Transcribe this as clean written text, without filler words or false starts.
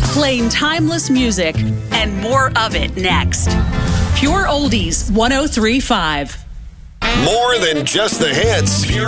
Playing timeless music and more of it next. Pure Oldies 103.5. More than just the hits.